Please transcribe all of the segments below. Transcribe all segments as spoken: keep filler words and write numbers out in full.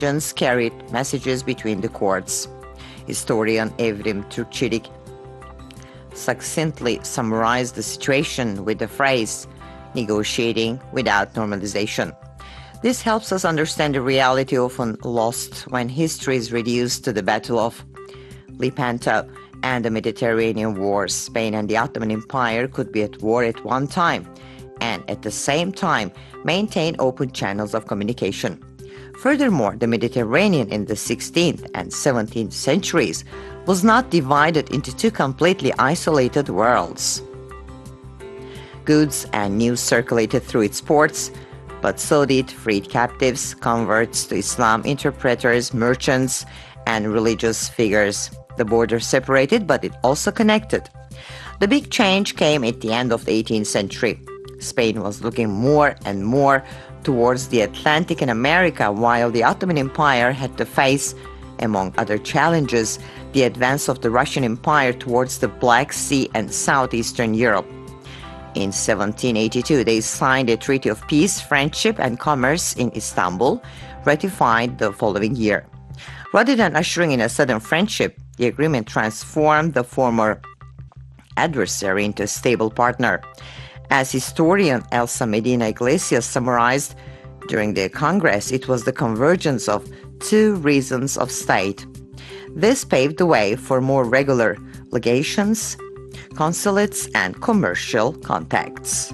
Legends carried messages between the courts. Historian Evrim Türkçelik succinctly summarized the situation with the phrase, negotiating without normalization. This helps us understand the reality often lost when history is reduced to the Battle of Lepanto and the Mediterranean Wars. Spain and the Ottoman Empire could be at war at one time and at the same time maintain open channels of communication. Furthermore, the Mediterranean in the sixteenth and seventeenth centuries was not divided into two completely isolated worlds. Goods and news circulated through its ports, but so did freed captives, converts to Islam, interpreters, merchants, and religious figures. The border separated, but it also connected. The big change came at the end of the eighteenth century. Spain was looking more and more towards the Atlantic and America, while the Ottoman Empire had to face, among other challenges, the advance of the Russian Empire towards the Black Sea and southeastern Europe. In seventeen eighty-two, they signed a treaty of peace, friendship, and commerce in Istanbul, ratified the following year. Rather than ushering in a sudden friendship, the agreement transformed the former adversary into a stable partner. As historian Elsa Medina Iglesias summarized during the Congress, it was the convergence of two reasons of state. This paved the way for more regular legations, consulates, and commercial contacts.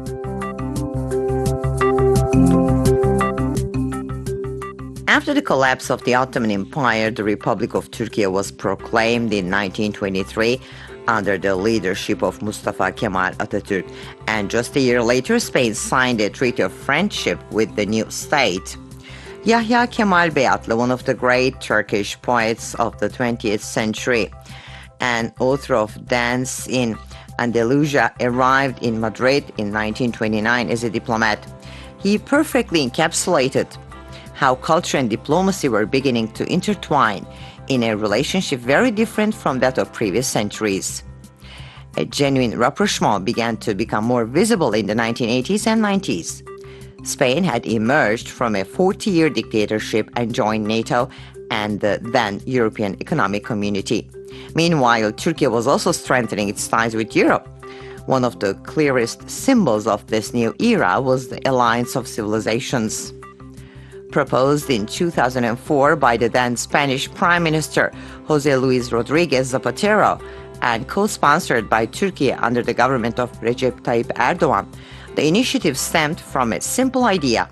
After the collapse of the Ottoman Empire, the Republic of Turkey was proclaimed in nineteen twenty-three under the leadership of Mustafa Kemal Atatürk, and just a year later, Spain signed a treaty of friendship with the new state. Yahya Kemal Beyatlı, one of the great Turkish poets of the twentieth century and author of Dance in Andalusia, arrived in Madrid in nineteen twenty-nine as a diplomat. He perfectly encapsulated how culture and diplomacy were beginning to intertwine in a relationship very different from that of previous centuries. A genuine rapprochement began to become more visible in the nineteen eighties and nineties. Spain had emerged from a forty-year dictatorship and joined NATO and the then European Economic Community. Meanwhile, Turkey was also strengthening its ties with Europe. One of the clearest symbols of this new era was the Alliance of Civilizations. Proposed in two thousand four by the then Spanish Prime Minister José Luis Rodríguez Zapatero and co-sponsored by Turkey under the government of Recep Tayyip Erdogan, the initiative stemmed from a simple idea.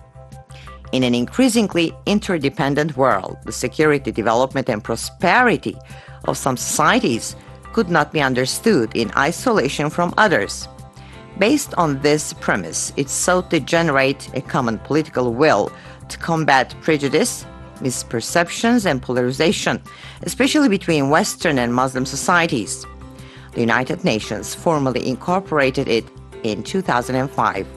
In an increasingly interdependent world, the security, development, and prosperity of some societies could not be understood in isolation from others. Based on this premise, it sought to generate a common political will to combat prejudice, misperceptions, and polarization, especially between Western and Muslim societies. The United Nations formally incorporated it in two thousand five.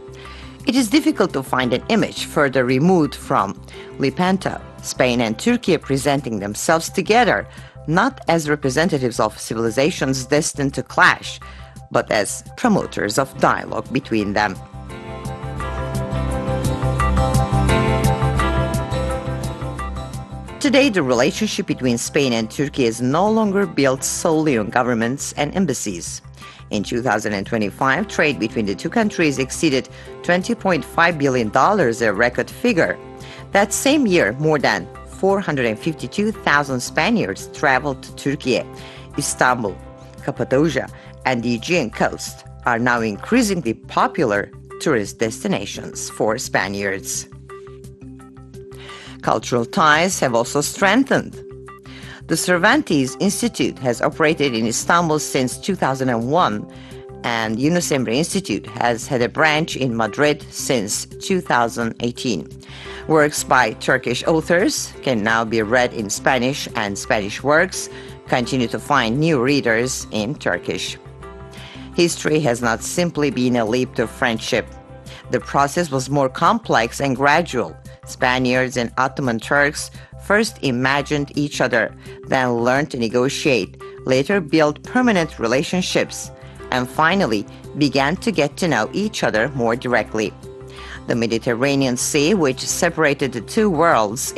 It is difficult to find an image further removed from Lepanto, Spain and Turkey presenting themselves together, not as representatives of civilizations destined to clash, but as promoters of dialogue between them. Today, the relationship between Spain and Turkey is no longer built solely on governments and embassies. In two thousand twenty-five, trade between the two countries exceeded twenty point five billion dollars, a record figure. That same year, more than four hundred fifty-two thousand Spaniards traveled to Turkey. Istanbul, Cappadocia, and the Aegean coast are now increasingly popular tourist destinations for Spaniards. Cultural ties have also strengthened. The Cervantes Institute has operated in Istanbul since two thousand one, and Yunus Emre Institute has had a branch in Madrid since two thousand eighteen. Works by Turkish authors can now be read in Spanish, and Spanish works continue to find new readers in Turkish. History has not simply been a leap to friendship. The process was more complex and gradual. Spaniards and Ottoman Turks first imagined each other, then learned to negotiate, later built permanent relationships, and finally began to get to know each other more directly. The Mediterranean Sea, which separated the two worlds